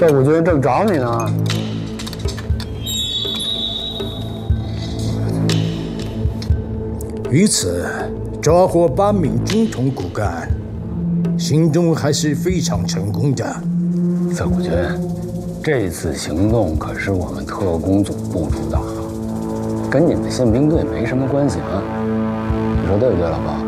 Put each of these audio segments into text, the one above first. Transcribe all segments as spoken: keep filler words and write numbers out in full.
这五军正找你呢。 于此抓获八名军统骨干，行动还是非常成功的。 四五军，这次行动可是我们特工总部主导的，跟你们宪兵队没什么关系啊。你说对不对，老包？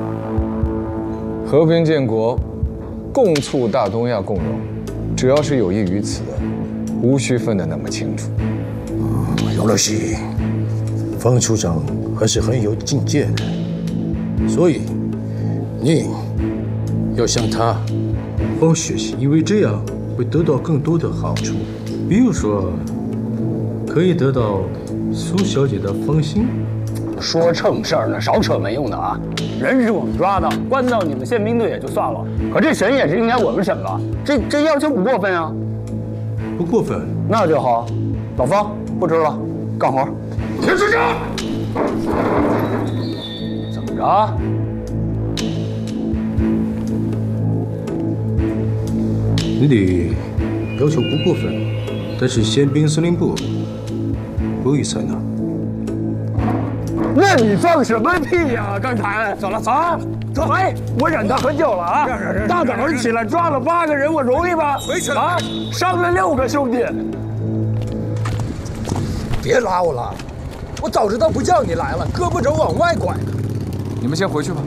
和平建国，共促大东亚共荣，只要是有益于此的，无需分得那么清楚。 有了戏，方处长还是很有境界的，所以你要向他多学习，因为这样会得到更多的好处。比如说，可以得到苏小姐的芳心。 说正事儿呢，少扯没用的啊！人是我们抓的，关到你们宪兵队也就算了，可这审也是应该我们审吧？这这要求不过分啊？ 不过分， 那就好。老方不吃了，干活。 田处长， 怎么着？ 你的要求不过分，但是宪兵司令部不予采纳。 那你放什么屁呀、啊？刚才走了，走走，哎，我忍他很久了啊！大早上起来抓了八个人，我容易吗？回去了啊！伤了六个兄弟。 别拉我了，我早知道不叫你来了，胳膊肘往外拐呢。 你们先回去吧。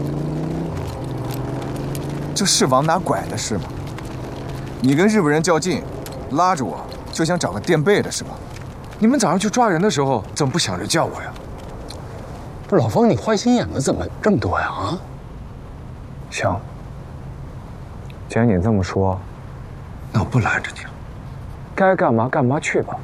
这是往哪拐的事吗？你跟日本人较劲，拉着我就想找个垫背的是吧？你们早上去抓人的时候，怎么不想着叫我呀？ 不是老方，你坏心眼子怎么这么多呀？啊？ 行，既然你这么说，那我不拦着你了。该干嘛干嘛去吧。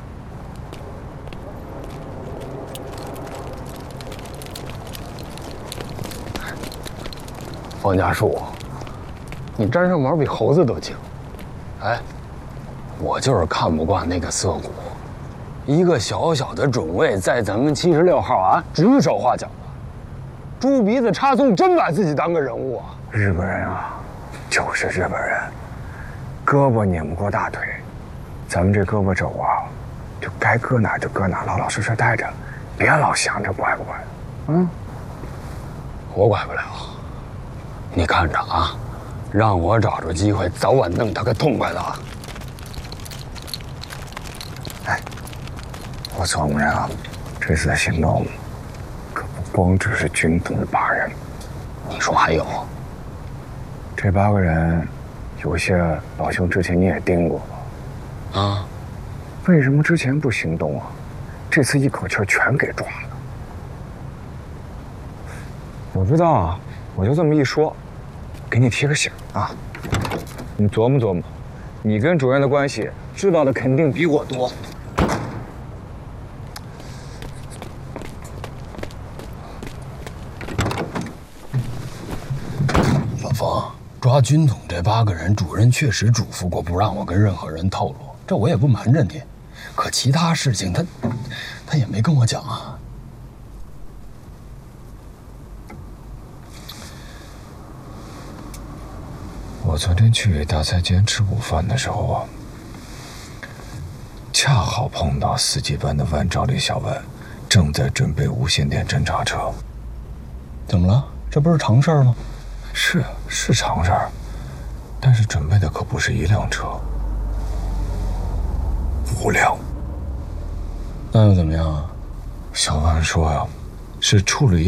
方家树，你沾上毛比猴子都精。哎，我就是看不惯那个涩谷，一个小小的准尉在咱们七十六号啊指手画脚的，猪鼻子插葱，真把自己当个人物啊！ 日本人啊，就是日本人，胳膊拧不过大腿，咱们这胳膊肘啊，就该搁哪就搁哪，老老实实待着，别老想着拐不拐。嗯， 我拐不了，你看着啊，让我找着机会，早晚弄他个痛快的。 哎，我琢磨着啊，这次的行动可不光只是军统八人， 你说还有？ 这八个人，有些老兄之前你也盯过吧？ 啊？ 为什么之前不行动啊？这次一口气全给抓了。我不知道啊，我就这么一说，给你提个醒啊，你琢磨琢磨，你跟主任的关系知道的肯定比我多。 老冯，抓军统这八个人，主任确实嘱咐过不让我跟任何人透露，这我也不瞒着你。可其他事情他他也没跟我讲啊。 我昨天去大菜间吃午饭的时候啊，恰好碰到司机班的万兆里小文，正在准备无线电侦察车。 怎么了？这不是常事儿吗？ 是是常事儿，但是准备的可不是一辆车，五辆。 那又怎么样啊？ 小万说呀，是处理